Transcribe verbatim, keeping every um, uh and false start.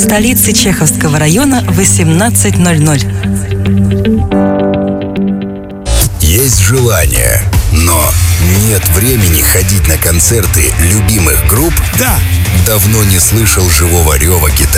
столицы Чеховского района в восемнадцать ноль ноль. Есть желание, но нет времени ходить на концерты любимых групп? Да. Давно не слышал живого рева гитары?